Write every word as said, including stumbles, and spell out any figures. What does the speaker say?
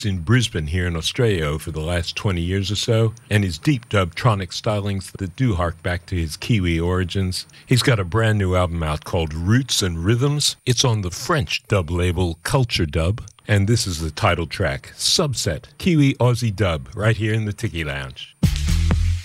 in Brisbane here in Australia for the last twenty years or so, and his deep dubtronic stylings that do hark back to his Kiwi origins. He's got a brand new album out called Roots and Rhythms. It's on the French dub label Culture Dub, and this is the title track, Subset, Kiwi Aussie Dub, right here in the Tiki Lounge.